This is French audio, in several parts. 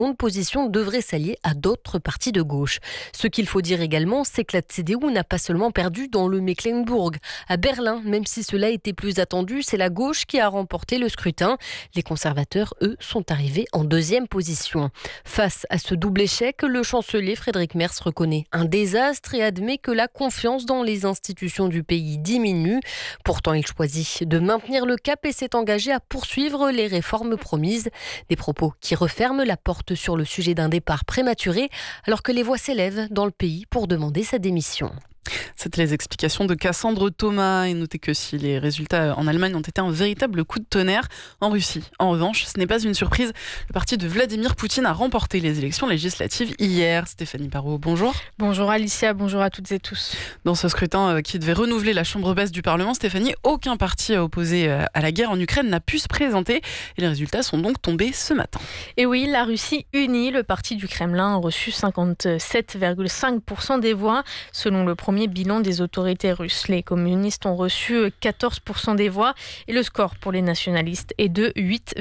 seconde position devrait s'allier à d'autres partis de gauche. Ce qu'il faut dire également, c'est que la CDU n'a pas seulement perdu dans le Mecklembourg. À Berlin, même si cela était plus attendu, c'est la gauche qui a remporté le scrutin. Les conservateurs, eux, sont arrivés en deuxième position. Face à ce double échec, le chancelier Friedrich Merz reconnaît un désastre et admet que la confiance dans les institutions du pays diminue. Pourtant, il choisit de maintenir le cap et s'est engagé à poursuivre les réformes promises. Des propos qui referment la porte sur le sujet d'un départ prématuré, alors que les voix s'élèvent dans le pays pour demander sa démission. C'était les explications de Cassandre Thomas. Et notez que si les résultats en Allemagne ont été un véritable coup de tonnerre, en Russie, en revanche, ce n'est pas une surprise. Le parti de Vladimir Poutine a remporté les élections législatives hier. Stéphanie Parot, bonjour. Bonjour Alicia, bonjour à toutes et tous. Dans ce scrutin qui devait renouveler la chambre basse du Parlement, Stéphanie, aucun parti opposé à la guerre en Ukraine n'a pu se présenter. Et les résultats sont donc tombés ce matin. Et oui, la Russie unie, le parti du Kremlin a reçu 57,5% des voix, selon le premier bilan des autorités russes. Les communistes ont reçu 14% des voix et le score pour les nationalistes est de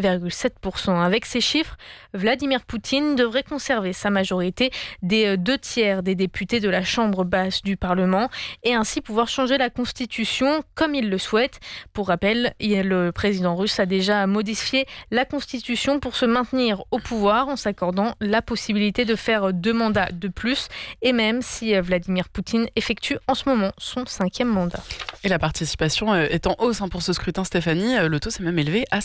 8,7%. Avec ces chiffres, Vladimir Poutine devrait conserver sa majorité des 2/3 des députés de la chambre basse du Parlement et ainsi pouvoir changer la constitution comme il le souhaite. Pour rappel, le président russe a déjà modifié la constitution pour se maintenir au pouvoir en s'accordant la possibilité de faire 2 mandats de plus et même si Vladimir Poutine effectue en ce moment son 5e mandat. Et la participation est en hausse pour ce scrutin, Stéphanie. Le taux s'est même élevé à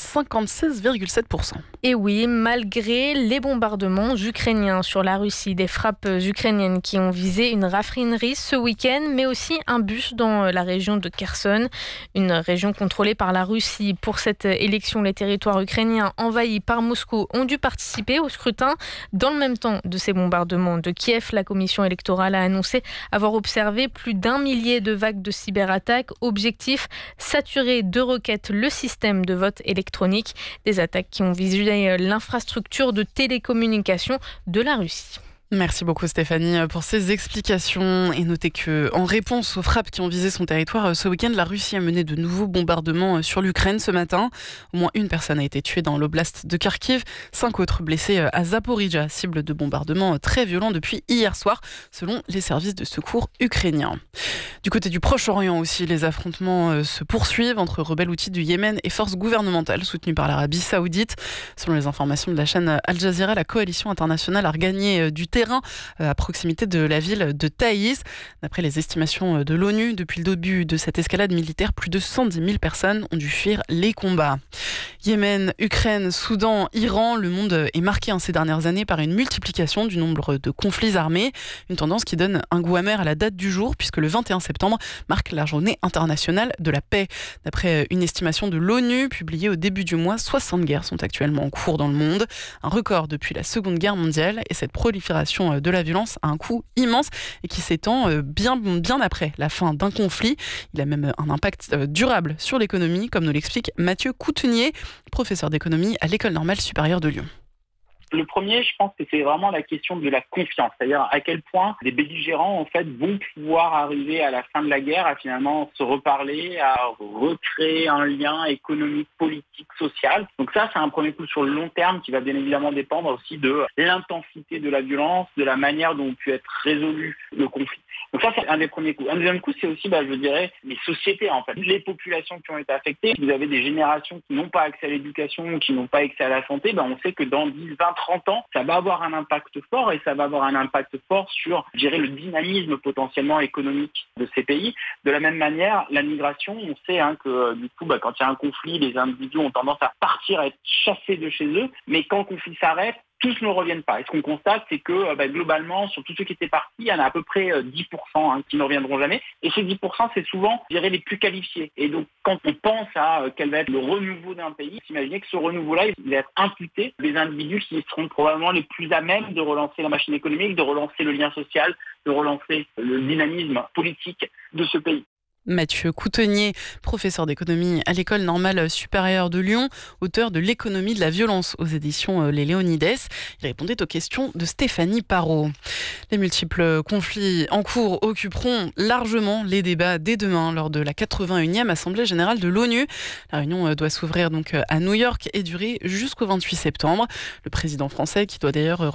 56,7%. Et oui, malgré les bombardements ukrainiens sur la Russie, des frappes ukrainiennes qui ont visé une raffinerie ce week-end, mais aussi un bus dans la région de Kherson, une région contrôlée par la Russie. Pour cette élection, les territoires ukrainiens envahis par Moscou ont dû participer au scrutin. Dans le même temps de ces bombardements de Kiev, la commission électorale a annoncé avoir observé plus d'1 millier de vagues de cyberattaques. Objectif, saturer de requêtes le système de vote électronique. Des attaques qui ont visé l'infrastructure de télécommunication de la Russie. Merci beaucoup Stéphanie pour ces explications. Et notez qu'en réponse aux frappes qui ont visé son territoire ce week-end, la Russie a mené de nouveaux bombardements sur l'Ukraine ce matin. Au moins une personne a été tuée dans l'oblast de Kharkiv, 5 autres blessés à Zaporijjia, cible de bombardements très violents depuis hier soir, selon les services de secours ukrainiens. Du côté du Proche-Orient aussi, les affrontements se poursuivent entre rebelles houthis du Yémen et forces gouvernementales soutenues par l'Arabie Saoudite. Selon les informations de la chaîne Al Jazeera, la coalition internationale a regagné du terrain à proximité de la ville de Taïs. D'après les estimations de l'ONU, depuis le début de cette escalade militaire, plus de 110 000 personnes ont dû fuir les combats. Yémen, Ukraine, Soudan, Iran, le monde est marqué ces dernières années par une multiplication du nombre de conflits armés. Une tendance qui donne un goût amer à la date du jour, puisque le 21 septembre marque la journée internationale de la paix. D'après une estimation de l'ONU publiée au début du mois, 60 guerres sont actuellement en cours dans le monde. Un record depuis la Seconde Guerre mondiale, et cette prolifération de la violence a un coût immense et qui s'étend bien après la fin d'un conflit. Il a même un impact durable sur l'économie, comme nous l'explique Mathieu Coutenier, professeur d'économie à l'École normale supérieure de Lyon. Le premier, je pense que c'est vraiment la question de la confiance, c'est-à-dire à quel point les belligérants en fait vont pouvoir arriver à la fin de la guerre à finalement se reparler, à recréer un lien économique, politique, social. Donc ça, c'est un premier coup sur le long terme qui va bien évidemment dépendre aussi de l'intensité de la violence, de la manière dont peut être résolu le conflit. Donc ça, c'est un des premiers coups. Un deuxième coup, c'est aussi, je dirais, les sociétés, en fait. Les populations qui ont été affectées, vous avez des générations qui n'ont pas accès à l'éducation, qui n'ont pas accès à la santé, on sait que dans 10, 20, 30 ans, ça va avoir un impact fort et ça va avoir un impact fort sur, je dirais, le dynamisme potentiellement économique de ces pays. De la même manière, la migration, on sait que du coup, quand il y a un conflit, les individus ont tendance à partir, à être chassés de chez eux, mais quand le conflit s'arrête, tous ne reviennent pas. Et ce qu'on constate, c'est que globalement, sur tous ceux qui étaient partis, il y en a à peu près 10% qui ne reviendront jamais. Et ces 10%, c'est souvent, je dirais, les plus qualifiés. Et donc, quand on pense à quel va être le renouveau d'un pays, imaginez que ce renouveau-là, il va être imputé des individus qui seront probablement les plus à même de relancer la machine économique, de relancer le lien social, de relancer le dynamisme politique de ce pays. Mathieu Coutenier, professeur d'économie à l'École normale supérieure de Lyon, auteur de L'économie de la violence aux éditions Les Léonides. Il répondait aux questions de Stéphanie Parot. Les multiples conflits en cours occuperont largement les débats dès demain lors de la 81e Assemblée générale de l'ONU. La réunion doit s'ouvrir donc à New York et durer jusqu'au 28 septembre. Le président français, qui doit d'ailleurs